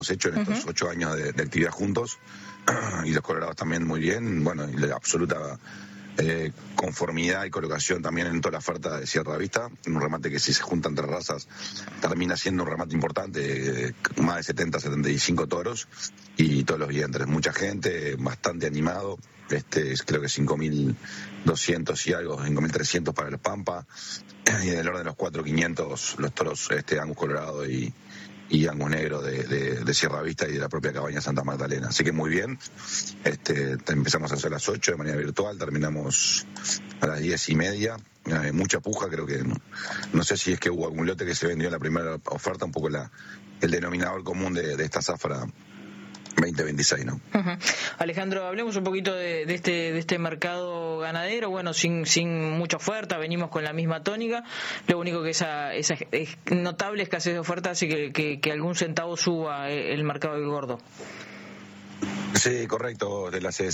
hecho en estos 8 años de actividad juntos, y los colorados también muy bien, bueno, y la absoluta conformidad y colocación también en toda la oferta de Sierra Vista, un remate que si se juntan 3 razas termina siendo un remate importante, más de 70-75 toros y todos los vientres, mucha gente, bastante animado, creo que 5.200 y algo, 5.300 para el Pampa, y en el orden de los 4.500 los toros Angus Colorado y Angus Negro de Sierra Vista y de la propia Cabaña Santa Magdalena. Así que muy bien, empezamos a hacer las 8 de manera virtual, terminamos a las 10:30, mucha puja, creo que, no sé si es que hubo algún lote que se vendió en la primera oferta, un poco el denominador común de esta zafra 2026, ¿no? Uh-huh. Alejandro, hablemos un poquito de este mercado ganadero. Bueno, sin mucha oferta, venimos con la misma tónica. Lo único que esa notable escasez de oferta hace que algún centavo suba el mercado del gordo. Sí, correcto.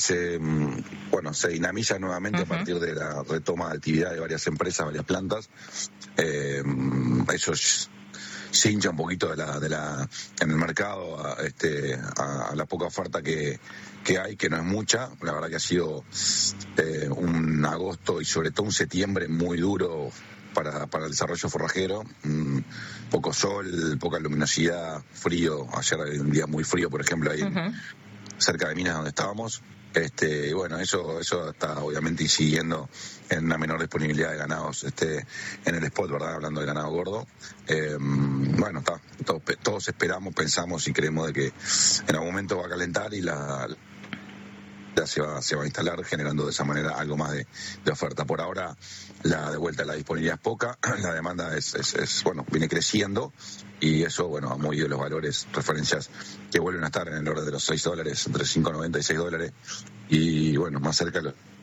Se dinamiza nuevamente a partir de la retoma de actividad de varias empresas, varias plantas. Eso se hincha un poquito en el mercado a la poca oferta que hay, que no es mucha. La verdad que ha sido un agosto y sobre todo un septiembre muy duro para el desarrollo forrajero. Poco sol, poca luminosidad, frío. Ayer había un día muy frío, por ejemplo, ahí cerca de Minas donde estábamos. Bueno, eso está obviamente incidiendo en una menor disponibilidad de ganados en el spot, ¿verdad? Hablando de ganado gordo. Bueno, todos esperamos, pensamos y creemos de que en algún momento va a calentar y se va a instalar, generando de esa manera algo más de oferta. Por ahora, de vuelta la disponibilidad es poca, la demanda viene creciendo, y eso, bueno, ha movido los valores, referencias que vuelven a estar en el orden de los $6, entre $5.90 y $6, y bueno, más cerca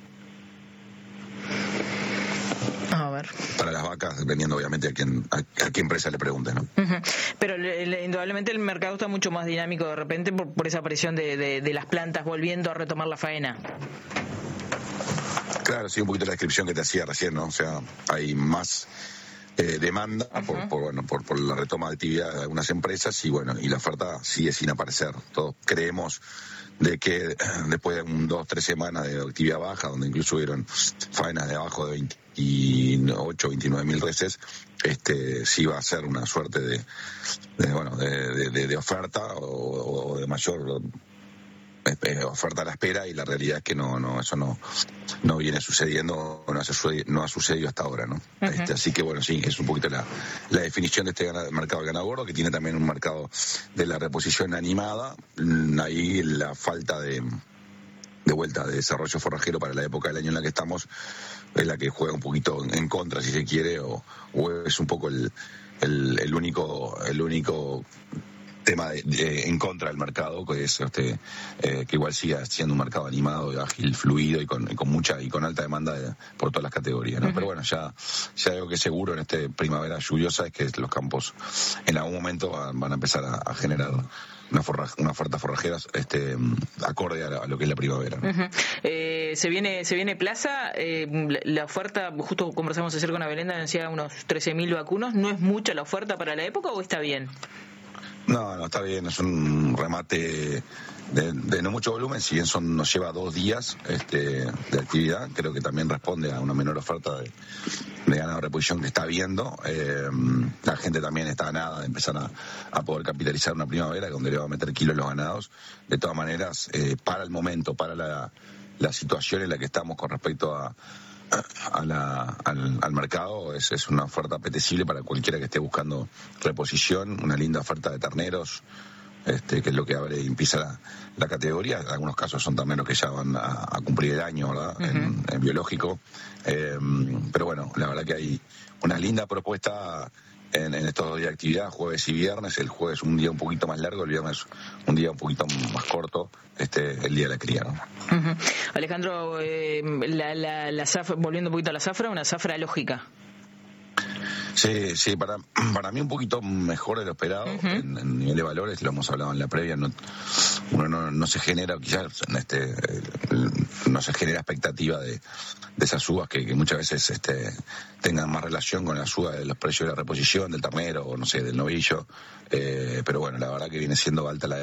para las vacas, dependiendo obviamente a qué empresa le pregunte, ¿no? Uh-huh. Pero indudablemente el mercado está mucho más dinámico de repente por esa presión de las plantas volviendo a retomar la faena. Claro, sí, un poquito la descripción que te hacía recién, ¿no? O sea, hay más demanda por la retoma de actividad de algunas empresas, y bueno, y la oferta sigue sin aparecer. Todos creemos de que después de 2-3 semanas de actividad baja, donde incluso hubieron faenas de abajo de 28-29 mil reses, sí va a ser una suerte de oferta o de mayor oferta a la espera, y la realidad es que eso no viene sucediendo, no ha sucedido hasta ahora, ¿no? Uh-huh. Así que bueno, sí, es un poquito la definición de este mercado del ganado gordo, que tiene también un mercado de la reposición animada. Ahí la falta de vuelta de desarrollo forrajero para la época del año en la que estamos es la que juega un poquito en contra, si se quiere, o es un poco el único tema en contra del mercado, que es que igual siga siendo un mercado animado, ágil, fluido y con mucha y con alta demanda por todas las categorías, ¿no? Uh-huh. Pero bueno, ya algo que es seguro en esta primavera lluviosa es que los campos en algún momento van a empezar a generar una oferta forrajera acorde a lo que es la primavera, ¿no? Uh-huh. Se viene plaza, la oferta, justo conversamos ayer con Abelenda, decía unos 13.000 vacunos. ¿No es mucha la oferta para la época o está bien? No, está bien, es un remate de no mucho volumen, si bien nos lleva 2 días de actividad. Creo que también responde a una menor oferta de ganado de reposición que está habiendo. La gente también está a nada de empezar a poder capitalizar una primavera donde le va a meter kilos los ganados. De todas maneras, para el momento, para la situación en la que estamos con respecto al mercado, es una oferta apetecible para cualquiera que esté buscando reposición, una linda oferta de terneros, que es lo que abre y empieza la categoría. En algunos casos son terneros que ya van a cumplir el año, ¿verdad? Uh-huh. En biológico, pero bueno, la verdad que hay una linda propuesta en estos 2 días de actividad, jueves y viernes. El jueves un día un poquito más largo, el viernes un día un poquito más corto, el día de la cría, ¿no? Uh-huh. Alejandro, la zafra, volviendo un poquito a la zafra, una zafra lógica. Sí, para mí un poquito mejor de lo esperado. Uh-huh. En nivel de valores, lo hemos hablado en la previa, uno no se genera, quizás no se genera expectativa de esas uvas que muchas veces tengan más relación con la suba de los precios de la reposición del ternero o no sé, del novillo, pero bueno, la verdad que viene siendo alta la